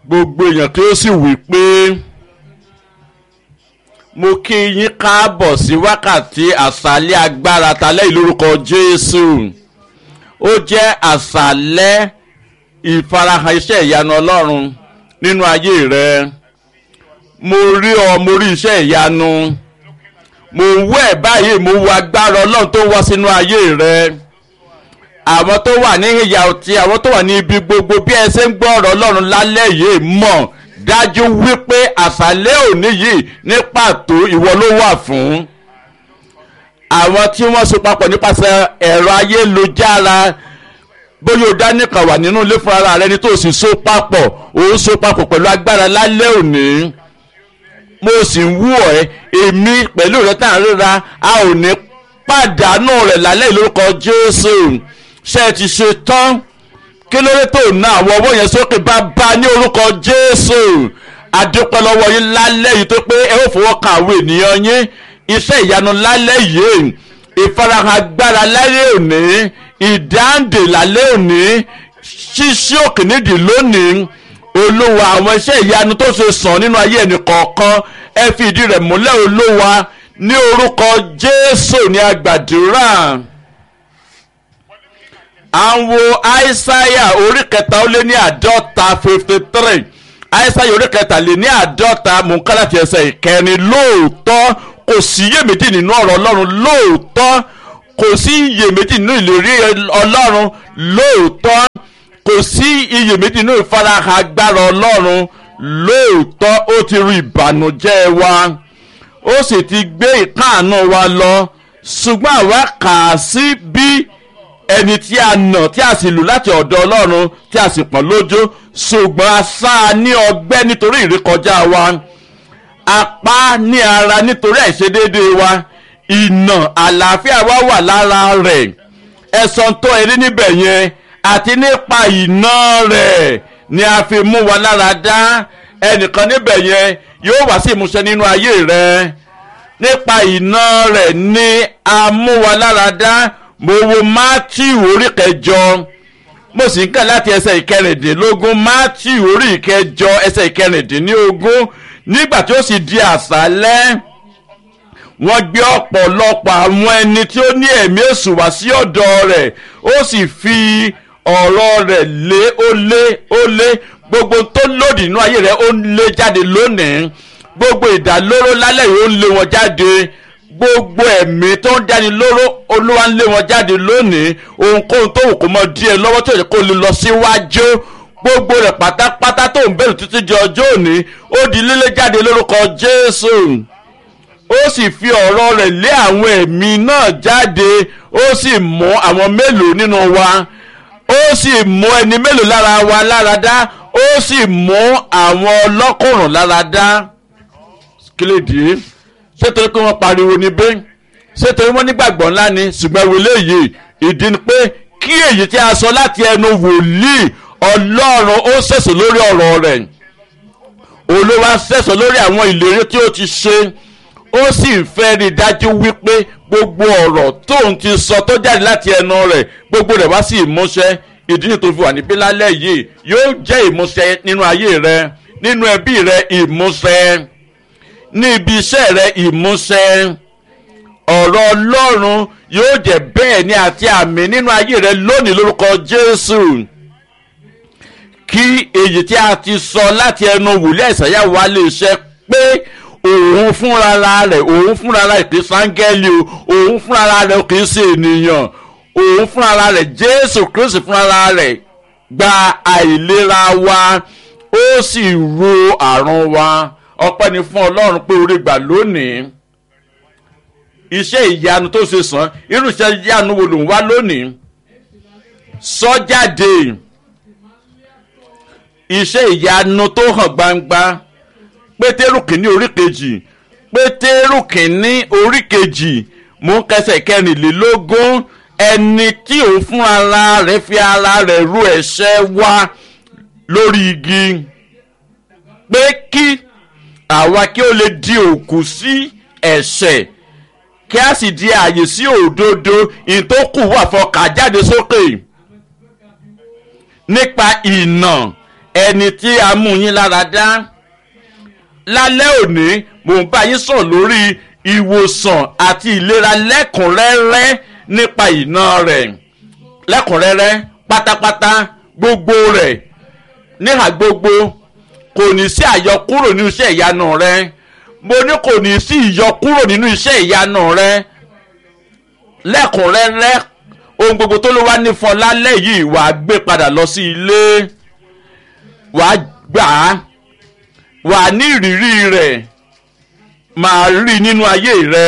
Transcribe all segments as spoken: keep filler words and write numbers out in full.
gbogbo èèyàn tí ó sì wí pé mo kí yín káàbọ̀ sí wákàtí àṣálẹ́ agbára talẹ́ yìí lórúkọ Jésù. Ó jẹ́ àṣálẹ́ ìfarahàn iṣẹ́ ìyanu Ọlọ́run nínú ayé rẹ. Mo rí ọ mo rí iṣẹ́ ìyanu. Mo wò ẹ́ báyìí mo wo agbára Ọlọ́run tó wá sínú ayé rẹ. Àwọn tó wà ní ìyà ọtí àwọn tó wà ní ibi gbogbo bí ẹ ṣe ń gbọ́ ọ̀rọ̀ Ọlọ́run lálẹ́ yìí mọ̀ dájú wípé àṣálẹ́ òní yìí ní pàtó ìwọ ló wà fún. Àwọn tí wọ́n so papọ̀ nípasẹ̀ ẹ̀rọ ayélujára bóyá o dá nìkan wà nínú ilé fún ara rẹ ni tó sì so papọ̀ o so papọ̀ pẹ̀lú agbára lálẹ́ òní. Mo sì ń wú ọ ẹ èmi pẹ̀lú rẹ tá à ń ríra a ò ní pàdánù rẹ̀ lálẹ́ lórúkọ Jésù. Ṣé ẹ ti ṣe tán? Kí ló dé tó ná àwọn ọwọ́ yẹn sókè bàbá ní orúkọ Jésù? Adúpẹ́ lọ́wọ́ yín lálẹ́ yìí tó pé ẹ ó fọwọ́ kan àwọn ènìyàn yín. Iṣẹ́ ìyanu lálẹ́ yìí, ìfarahàn agbára lálẹ́ òní, ìdáǹdè lálẹ́ òní, ṣíṣí òkè nídìí lónìí. Olúwa àwọn iṣẹ́ ìyanu tó ṣe sàn nínú ayé ẹnì kọ̀ọ̀kan ẹ fi ìdí rẹ̀ múlẹ̀ Olúwa ní orúkọ Jésù ní agbàdúrà. À ń wo Aísáyà orí kẹta ó lé ní àádọ́ta fifty three. Aísáyà orí kẹta lé ní àádọ́ta mò ń ká láti ẹsẹ̀ ìkẹrin. Lóòótọ́ kò sí iyèméjì nínú ọ̀rọ̀ Ọlọ́run. Lóòótọ́ kò sí iyèméjì nínú ìlérí Ọlọ́run. Lóòótọ́ kò sí iyèméjì nínú ìfarahàn agbára Ọlọ́run. Lóòótọ́ ó ti ru ìbànújẹ́ wa ó sì ti gbé ìkáàánú wa lọ, ṣùgbọ́n àwa kà á sí bí ẹni tí a nà tí a sì lù láti ọ̀dọ̀ Ọlọ́run tí a sì pọ́n lójú, ṣùgbọ́n a sá a ní ọgbẹ́ nítorí ìrékọjá wa, a pa á ní ara nítorí àìṣedéédéé wa. Ìnà àlàáfíà wa wà lára rẹ̀. Ẹ̀san tó ẹrí níbẹ̀ yẹn àti nípa ìnà rẹ̀ ni a fi mú wa lára dá. Ẹnìkan níbẹ̀ yẹn yóò wá sí ìmúṣẹ nínú ayé rẹ. Nípa ìnà rẹ̀ ni a mú wa lára dá. Mo wo Mátíù orí kẹjọ mo sì ń kà láti ẹsẹ̀ ìkẹrìndínlógún. Mátíù orí ìkẹjọ ẹsẹ̀ ìkẹrìndínlógún. Nígbà tí ó sì di àṣálẹ́ wọ́n gbé ọ̀pọ̀lọpọ̀ àwọn ẹni tí ó ní ẹ̀mí èṣù wá sí ọ̀dọ̀ rẹ̀, ó sì fi ọ̀rọ̀ rẹ̀ lé ó lé ó lé gbogbo tó lòdì nínú ayé rẹ̀ ó lé jáde lónìí. Gbogbo ìdálóró lálẹ́ yìí ó ń lé wọn jáde. Gbogbo ẹ̀mí tó ń dáni lóró Olúwa ń lé wọn jáde lónìí. Ohunkóhun tó wù kó mọ díẹ̀ lọ́wọ́ tó yẹ kó lè lọ síwájú, gbogbo rẹ̀ pátápátá tó ń bẹ̀rù títí di ọjọ́ òní ó di lílé jáde lórúkọ Jésù. Ó sì fi ọ̀rọ̀ rẹ̀ lé àwọn ẹ̀mí náà jáde. Ó sì mú àwọn mélòó nínú wa, ó sì mú ẹni mélòó lára wa lára dá, ó sì mú àwọn ọlọ́kùnrùn lára dá. Kílèdì ṣé torí pé wọ́n pariwo níbẹ̀? Ṣé torí wọ́n nígbàgbọ́ ńlá ni? Ṣùgbọ́n wòlé yìí ìdí ni pé kí èyí tí a sọ láti ẹnu wòlíì Ọlọ́run ó sẹ̀sọ̀ lórí ọ̀rọ̀ rẹ̀. Olúwa sẹ̀sọ̀ lórí àwọn ìlérí tí ó ti ṣe. Ó sì ń fẹ́ rí i dájú wípé gbogbo ọ̀rọ̀ tóun ti sọ tó jáde láti ẹnu rẹ̀ gbogbo rẹ̀ wá sí ìmúṣẹ. Ìdí ni tó fi wà níbí lálẹ́ yìí yóò jẹ́ ìmúṣẹ nínú ayé rẹ, nínú ẹbí rẹ ìmúṣẹ, ní ibi iṣẹ́ rẹ ìmúṣẹ. Ọ̀rọ̀ Ọlọ́run yóò jẹ́ bẹ́ẹ̀ ni àti àmì nínú ayé rẹ lónìí lórúkọ Jésù. Kí èyí tí a ti sọ láti ẹnu wòlíì Àìsáyà wá lè ṣẹ pé òun fúnra rẹ̀ òun fúnra rẹ̀ kì í sáńgẹ́lì o, òun fúnra rẹ̀ kì í ṣe ènìyàn, òun fúnra rẹ̀ Jésù Kristi fúnra rẹ̀ gba àìlera wa ó sì ro àrùn wa. Ọpẹ́ ni fún Ọlọ́run pé orí gbà lónìí. Iṣẹ́ ìyanu tó ṣe sàn, irú iṣẹ́ ìyanu wo ló ń wá lónìí? Sọ jáde. Iṣẹ́ ìyanu tó hàn gbangba. Pétérù kìíní orí kejì Pétérù kìíní orí kejì mú kẹsẹ̀ kẹrìnlélógún. Ẹni tí òun fún ara rẹ̀ fi ara rẹ̀ ru ẹ̀ṣẹ̀ wa lórí igi pé kí àwa kí ó lè di òkú sí ẹ̀ṣẹ̀ kí a sì di ààyè sí òdodo. Ìtókù wà fọkà jáde sókè nípa ìnà ẹni tí a mú yín lára dá. Lálẹ́ òní mò ń bá yín sọ̀rọ̀ lórí ìwòsàn àti ìlera lẹ́kùnrẹ́rẹ́ nípa iná rẹ̀, lẹ́kùnrẹ́rẹ́ pátápátá gbogbo rẹ̀ níhà gbogbo. Kò ní sí àyọkúrò nínú iṣẹ́ ìyanu rẹ. Mo ní kò ní sí ìyọkúrò nínú iṣẹ́ ìyanu rẹ. Lẹ́kùnrẹ́rẹ́ ohun gbogbo tó ló wá ní fún ọ lálẹ́ yìí wàá gbé padà lọ sí ilé, wàá gbà á, wàá ní ìrírí rẹ̀, máa rí nínú ayé rẹ.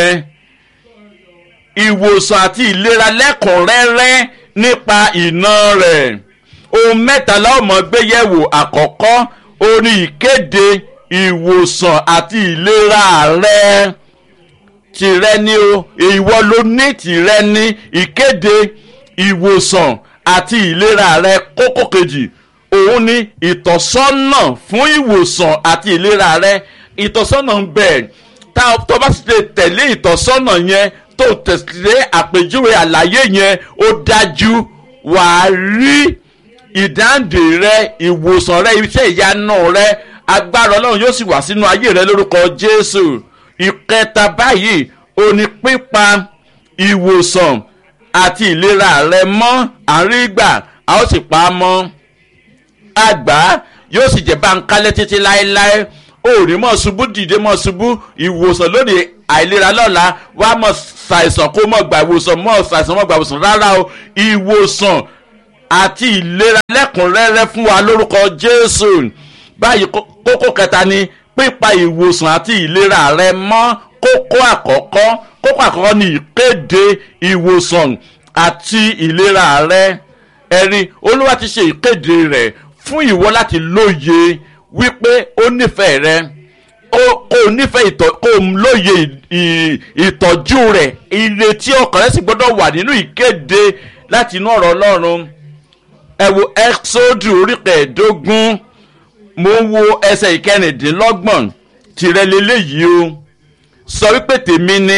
Ìwòsàn àti ìlera lẹ́kùnrẹ́rẹ́ nípa iná rẹ̀. Ohun mẹ́ta la ó máa gbé yẹ̀wò. Àkọ́kọ́ orí ìkéde ìwòsàn àti ìlera rẹ. Tìrẹ ni o, ìwọ ló ní tìrẹ ní ìkéde ìwòsàn àti ìlera rẹ. Kókó kejì òun ni ìtọ́sọ́nà fún ìwòsàn àti ìlera rẹ. Ìtọ́sọ́nà ń bẹ, tá tó bá sì lè tẹ̀lé ìtọ́sọ́nà yẹn, tó tẹ̀lé àpèjúwe àlàyé yẹn, ó dájú wàá rí ìdáǹdè rẹ, ìwòsàn rẹ, iṣẹ́ ìyanu rẹ. Agbára Ọlọ́run yóò sì wà sínú ayé rẹ lórúkọ Jésù. Ìkẹta báyìí ó ní pípa ìwòsàn àti ìlera rẹ mọ́ àrígbà, a ó sì pa á mọ́. Àgbà yóò sì jẹ́ báńkálẹ̀ títí láéláé. Ó ní mọ̀ ṣubú dìde mọ̀ ṣubú, ìwòsàn lónìí àìlera lọ́la, wá mọ̀ ṣàìsàn kó mọ̀ gbà ìwòsàn, mọ̀ ṣàìsàn mọ̀ gbà ìwòsàn. Rárá o, ìwòsàn àti ìlera lẹ́kùnrẹ́rẹ́ fún wa lórúkọ Jésù. Báyìí kókó kẹta ni pípa ìwòsàn àti ìlera rẹ mọ́. Kókó àkọ́kọ́ kókó àkọ́kọ́ ni ìkéde ìwòsàn àti ìlera rẹ. Ẹ̀rí Olúwa ti ṣe ìkéde rẹ̀ fún ìwọ láti lóye wípé ó nífẹ̀ẹ́ rẹ, kó o nífẹ̀ẹ́ ìtọ́, kó o lóye ìtọ́jú rẹ̀. Ìrètí ọkàn rẹ sì gbọ́dọ̀ wà nínú ìkéde láti inú ọ̀rọ̀ Ọlọ́run. Ẹ wo Ẹ́xódù orí kẹẹ̀ẹ́dógún, mo ń wo ẹsẹ̀ ìkẹrìndínlọ́gbọ̀n. Tìrẹ leléyìí o, sọ wípé tèmi ni.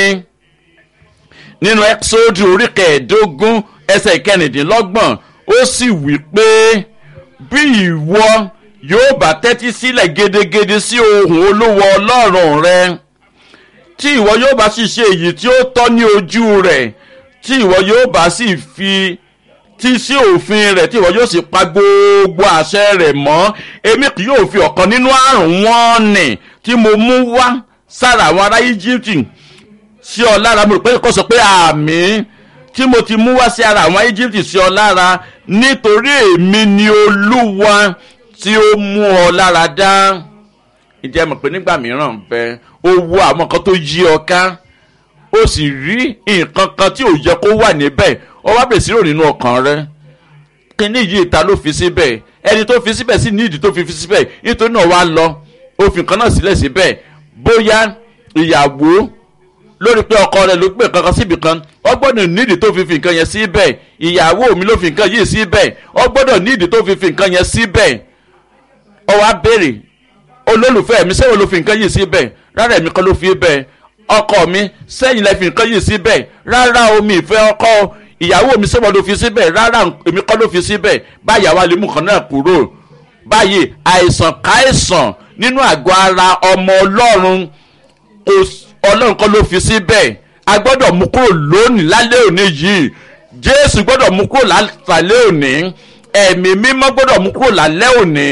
Nínú Ẹ́xódù orí kẹẹ̀ẹ́dógún ẹsẹ̀ ìkẹrìndínlọ́gbọ̀n, ó sì wí pé bí ìwọ yóò bá tẹ́tí sílẹ̀ gedegede sí ohùn Olúwa Ọlọ́run rẹ, tí ìwọ yóò bá sì ṣe èyí tí ó tọ́ ní ojú rẹ̀, tí ìwọ yóò bá sì fi tí sí òfin rẹ̀, tí ìwọ yóò sì pa gbogbo àṣẹ rẹ̀ mọ́, èmi kì yóò fi ọ̀kan nínú àrùn wọn nì tí mo mú wá sára àwọn ará Íjíbítì sí ọ lára. Mo rò pé kó sọ pé àmín. Tí mo ti mú wá sí ara àwọn Íjíbítì sí ọ lára, nítorí èmi ni Olúwa tí ó mú ọ lára dá. Ǹjẹ́ mọ̀ pé nígbà mìíràn bẹ ó wo àwọn kan tó yí ọ ká, ó sì rí nǹkan kan tí ò yẹ kó wà níbẹ̀, ó wá bẹ̀rẹ̀ sí rò nínú ọkàn rẹ. Kíní yìí ta ló fi síbẹ̀? Ẹni tó fi síbẹ̀ sì ní ìdí tó fi fi síbẹ̀, nítorí náà wá lọ òfin kan náà sílẹ̀ síbẹ̀. Bóyá ìyàwó lórí pé ọkọ rẹ̀ ló gbé kankan síbi kan, ó gbọ́dọ̀ nídìí tó fi fi nǹkan yẹn síbẹ̀. Ìyàwó mi ló fi nǹkan yìí síbẹ̀, ó gbọ́dọ̀ nídìí tó fi fi nǹkan yẹn síbẹ̀. Ó wá béèrè, olólùfẹ́ mi sẹ́wọ̀n ló fi nǹkan yìí síbẹ̀? Rárá, èmi kọ́ ló fi bẹ́ẹ̀. Ọkọ mi sẹ́yìn lẹ fi nǹkan yìí síbẹ̀? Rárá, omi ìfẹ́ ọkọ. Ìyàwó mi sẹ́wọ̀n ló fi síbẹ̀? Rárá, èmi kọ́ ló fi síbẹ̀. Báyìí àwa lè mú kan náà kúrò. Báyìí àìsàn káìsàn nínú àgọ́ ara ọmọ Ọlọ́run, Ọlọ́run kọ́ ló fi síbẹ̀. A gbọ́dọ̀ mú kúrò lónìí, lálẹ́ òní yìí. Jésù gbọ́dọ̀ mú kúrò lálẹ́ òní. Ẹ̀mí mímọ́ gbọ́dọ̀ mú kúrò lálẹ́ òní.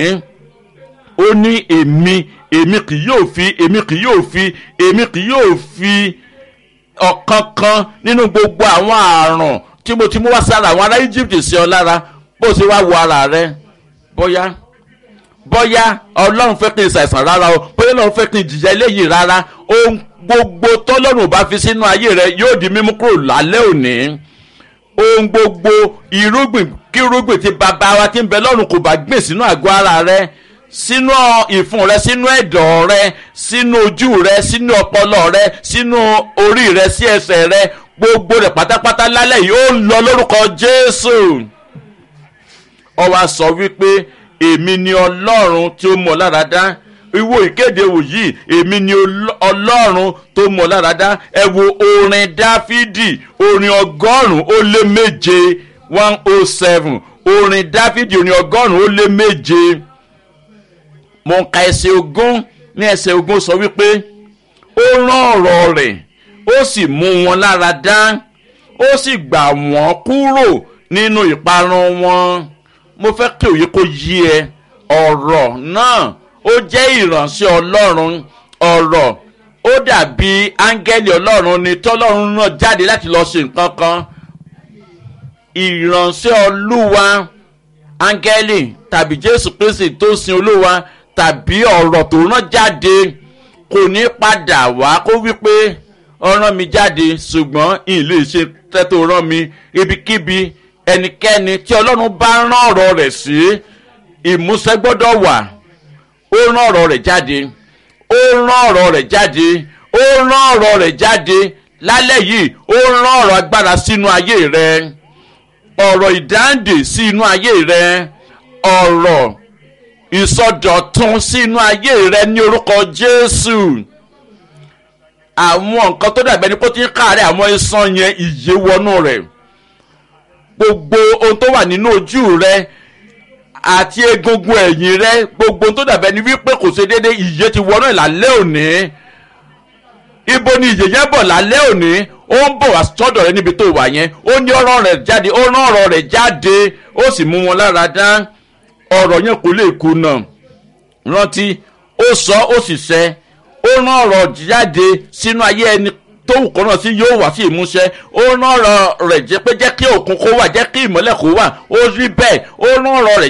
Ó ní èmi èmi kì yóò fi èmi kì yóò fi èmi kì yóò fi ọ̀kankan nínú gbogbo àwọn àrùn tí mo ti mú wá sára àwọn ará Íjíbítì sí ọ lára. Bó ṣe wá wo ara rẹ, bóyá bóyá Ọlọ́run fẹ́ kí n ṣàìsàn rárá o, bóyá Ọlọ́run fẹ́ kí n jìyà eléyìí rárá. Ohun gbogbo tọ́lọ́run ò bá fi sínú ayé rẹ yóò di mímú kúrò lálẹ́ òní. Ohun gbogbo irúgbìn kí irúgbìn tí bàbá wa tí ń bẹ lọ́run kò bá gbìn sínú àgọ́ ara rẹ, sínú ìfun rẹ, sínú ẹ̀dọ̀ rẹ, sínú ojú rẹ, sínú ọpọlọ rẹ, sínú orí rẹ, sí ẹsẹ̀ rẹ, gbogbo rẹ̀ pátápátá lálẹ́ yìí ó lọ lórúkọ Jésù. Ó wá sọ wípé èmi ni Ọlọ́run tí ó mú ọ lára dá. Ìwọ ìkéde wò yìí, èmi ni Ọlọ́run tó mú ọ lára dá. Ẹ wo orin Dáfídì, orin ọgọ́rùn-ún ó lé méje, one oh seven. Orin Dáfídì, orin ọgọ́rùn-ún ó lé méje. mo ń ka ẹsẹ̀ ogún ní ẹsẹ̀ ogún sọ wípé ó rán ọ̀rọ̀ rẹ̀ ó sì mú wọn lára dá ó sì gbà wọ́n kúrò nínú ìparun wọn. mo fẹ́ kí òye kó yí ẹ ọ̀rọ̀ náà ó jẹ́ ìránṣẹ́ ọlọ́run. ọ̀rọ̀ ó dàbí áńgẹ́lì ọlọ́run ni tọ́lọ́run náà jáde láti lọ ṣe nǹkan kan. ìránṣẹ́ olúwa áńgẹ́lì tàbí jésù kristi tó sin olúwa tàbí ọ̀rọ̀ tó rán jáde kò ní padà wá kó wípé ọ̀ràn mi jáde ṣùgbọ́n ìlú ìṣe tẹ́tò rán mi ibikíbi ẹnikẹ́ni tí ọlọ́run bá rán ọ̀rọ̀ rẹ̀ sí ìmúṣẹ gbọ́dọ̀ wà. ó rán ọ̀rọ̀ rẹ̀ jáde ó rán ọ̀rọ̀ rẹ̀ jáde ó rán ọ̀rọ̀ rẹ̀ jáde lálẹ́ yìí ó rán ọ̀rọ̀ agbára sínú ayé rẹ ọ̀rọ̀ ìdáǹdè sí inú ayé rẹ ọ̀rọ̀ ìsọdọ̀tun sí inú ayé rẹ ní orúkọ jésù. àwọn nǹkan tó dàbẹ́ ni kó ti ń káàárẹ̀ àwọn iṣan yẹn ìyè wọnú rẹ̀ gbogbo ohun tó wà nínú ojú rẹ àti egungun ẹ̀yìn rẹ gbogbo ohun tó dàbẹ́ ni wípé kò ṣe déédéé ìyè ti wọnú ẹ̀ lálẹ́ òní. ibo ni ìyè yẹn bọ̀ lálẹ́ òní ó ń bọ̀ wá sọ́dọ̀ rẹ níbi tó wà yẹn ó ní ọ̀rọ̀ rẹ̀ jáde ó rán ọ̀rọ̀ rẹ̀ jáde ó sì mú wọn lára dá ọ̀rọ̀ yẹn kò lè kùnà rántí ó sọ ó sì ṣẹ ó rán ọ̀rọ̀ jáde sínú ayé ẹni tó wù kọ́ náà sí yóò wá sí ìmúṣẹ ó rán ọ̀rọ̀ rẹ̀ jẹ́ pé jẹ́ kí òkun kó wà jẹ́ kí ìmọ́lẹ̀ kó wà ó rí bẹ́ẹ̀ ó rán ọ̀rọ̀ rẹ̀